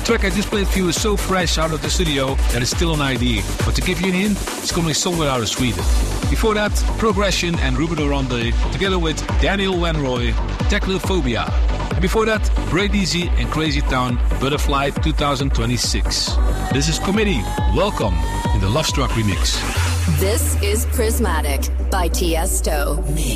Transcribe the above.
track I just played for you is so fresh out of the studio that it's still an ID. But to give you an hint, it's coming somewhere out of Sweden. Before that, Progression and Ruben Orande, together with Daniel Wanroy, Technophobia. And before that, Brady Z and Crazy Town, Butterfly 2026. This is Committee. Welcome in the Love Struck remix. This is Prismatic by Tiesto.